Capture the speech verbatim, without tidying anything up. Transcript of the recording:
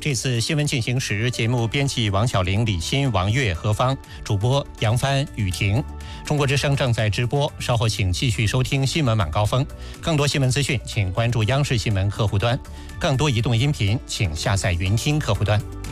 这次新闻进行时，节目编辑王小玲、李欣、王悦、何芳，主播杨帆、雨婷。中国之声正在直播，稍后请继续收听新闻晚高峰。更多新闻资讯，请关注央视新闻客户端；更多移动音频，请下载云听客户端。